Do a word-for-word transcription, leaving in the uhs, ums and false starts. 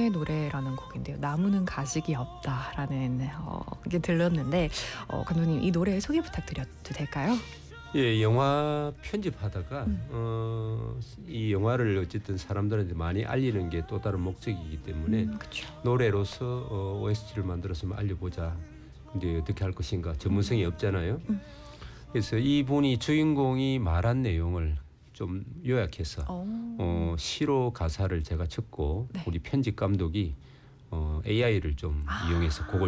나무의 노래라는 곡인데요. 나무는 가식이 없다라는 어, 게 들렸는데 어, 감독님 이 노래 소개 부탁드려도 될까요? 예, 영화 편집하다가 음. 어, 이 영화를 어쨌든 사람들한테 많이 알리는 게 또 다른 목적이기 때문에 음, 그렇죠. 노래로서 어, 오에스티를 만들어서 알려보자. 근데 어떻게 할 것인가 전문성이 없잖아요. 음. 그래서 이분이 주인공이 말한 내용을 좀 요약해서 어. 어, 시로 가사를 제가 적고 네. 우리 편집 감독이 어, 에이아이를 좀 아. 이용해서 곡을